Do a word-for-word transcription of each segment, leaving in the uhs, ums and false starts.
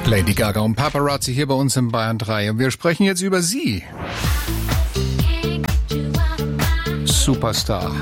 Lady Gaga und Paparazzi hier bei uns in Bayern drei. Und wir sprechen jetzt über sie. Superstar.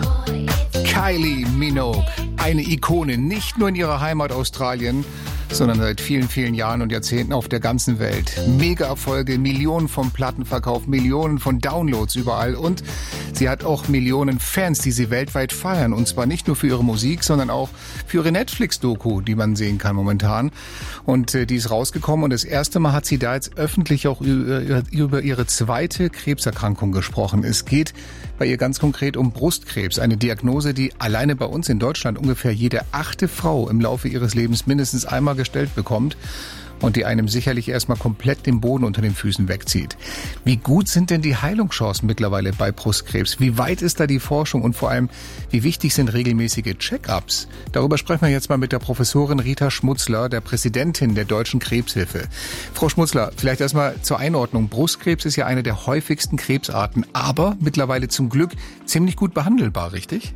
Kylie Minogue. Eine Ikone, nicht nur in ihrer Heimat Australien, sondern seit vielen, vielen Jahren und Jahrzehnten auf der ganzen Welt. Mega-Erfolge, Millionen von Plattenverkauf, Millionen von Downloads überall und sie hat auch Millionen Fans, die sie weltweit feiern. Und zwar nicht nur für ihre Musik, sondern auch für ihre Netflix-Doku, die man sehen kann momentan. Und äh, die ist rausgekommen und das erste Mal hat sie da jetzt öffentlich auch über, über ihre zweite Krebserkrankung gesprochen. Es geht bei ihr ganz konkret um Brustkrebs, eine Diagnose, die alleine bei uns in Deutschland ungefähr jede achte Frau im Laufe ihres Lebens mindestens einmal gestellt bekommt und die einem sicherlich erstmal komplett den Boden unter den Füßen wegzieht. Wie gut sind denn die Heilungschancen mittlerweile bei Brustkrebs? Wie weit ist da die Forschung und vor allem, wie wichtig sind regelmäßige Check-ups? Darüber sprechen wir jetzt mal mit der Professorin Rita Schmutzler, der Präsidentin der Deutschen Krebshilfe. Frau Schmutzler, vielleicht erstmal zur Einordnung. Brustkrebs ist ja eine der häufigsten Krebsarten, aber mittlerweile zum Glück ziemlich gut behandelbar, richtig?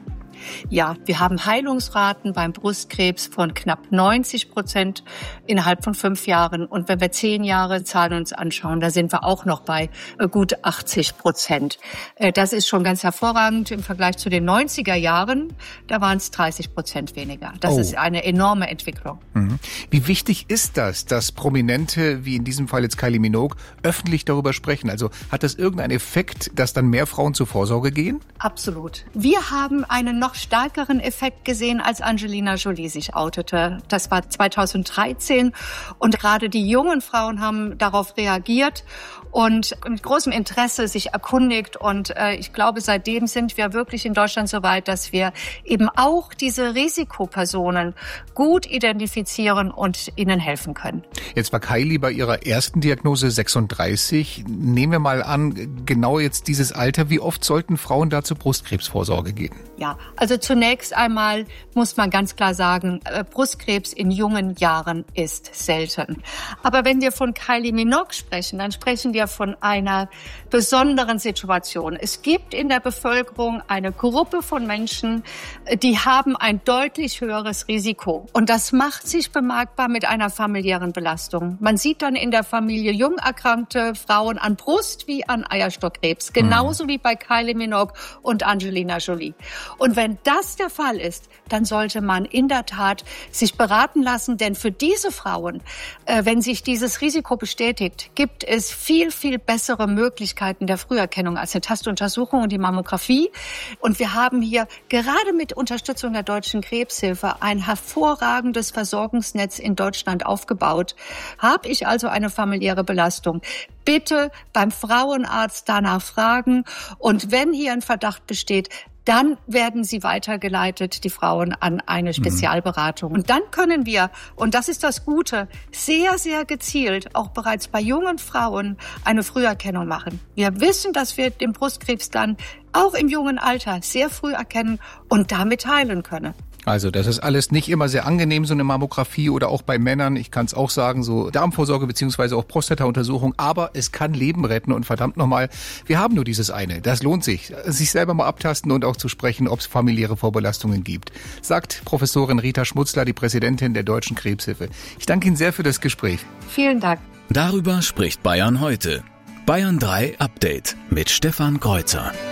Ja, wir haben Heilungsraten beim Brustkrebs von knapp neunzig Prozent innerhalb von fünf Jahren. Und wenn wir zehn Jahre Zahlen uns anschauen, da sind wir auch noch bei gut achtzig Prozent. Das ist schon ganz hervorragend im Vergleich zu den neunziger Jahren. Da waren es dreißig Prozent weniger. Das oh. ist eine enorme Entwicklung. Mhm. Wie wichtig ist das, dass Prominente, wie in diesem Fall jetzt Kylie Minogue, öffentlich darüber sprechen? Also hat das irgendeinen Effekt, dass dann mehr Frauen zur Vorsorge gehen? Absolut. Wir haben einen noch stärkeren Effekt gesehen, als Angelina Jolie sich outete. Das war zweitausenddreizehn und gerade die jungen Frauen haben darauf reagiert und mit großem Interesse sich erkundigt und äh, ich glaube, seitdem sind wir wirklich in Deutschland so weit, dass wir eben auch diese Risikopersonen gut identifizieren und ihnen helfen können. Jetzt war Kylie bei ihrer ersten Diagnose sechsunddreißig. Nehmen wir mal an, genau jetzt dieses Alter. Wie oft sollten Frauen da zur Brustkrebsvorsorge gehen? Ja, also zunächst einmal muss man ganz klar sagen, Brustkrebs in jungen Jahren ist selten. Aber wenn wir von Kylie Minogue sprechen, dann sprechen wir von einer besonderen Situation. Es gibt in der Bevölkerung eine Gruppe von Menschen, die haben ein deutlich höheres Risiko. Und das macht sich bemerkbar mit einer familiären Belastung. Man sieht dann in der Familie jung erkrankte Frauen an Brust- wie an Eierstockkrebs. Genauso mhm. wie bei Kylie Minogue und Angelina Jolie. Und wenn das der Fall ist, dann sollte man in der Tat sich beraten lassen, denn für diese Frauen, äh, wenn sich dieses Risiko bestätigt, gibt es viel, viel bessere Möglichkeiten der Früherkennung als eine Tastuntersuchung und die Mammographie. Und wir haben hier gerade mit Unterstützung der Deutschen Krebshilfe ein hervorragendes Versorgungsnetz in Deutschland aufgebaut. Habe ich also eine familiäre Belastung? Bitte beim Frauenarzt danach fragen. Und wenn hier ein Verdacht besteht, dann werden sie weitergeleitet, die Frauen, an eine Spezialberatung. Und dann können wir, und das ist das Gute, sehr, sehr gezielt auch bereits bei jungen Frauen eine Früherkennung machen. Wir wissen, dass wir den Brustkrebs dann auch im jungen Alter sehr früh erkennen und damit heilen können. Also das ist alles nicht immer sehr angenehm, so eine Mammographie oder auch bei Männern, ich kann es auch sagen, so Darmvorsorge beziehungsweise auch Prostata-Untersuchung, aber es kann Leben retten und verdammt nochmal, wir haben nur dieses eine. Das lohnt sich, sich selber mal abtasten und auch zu sprechen, ob es familiäre Vorbelastungen gibt, sagt Professorin Rita Schmutzler, die Präsidentin der Deutschen Krebshilfe. Ich danke Ihnen sehr für das Gespräch. Vielen Dank. Darüber spricht Bayern heute. Bayern drei Update mit Stefan Kreuzer.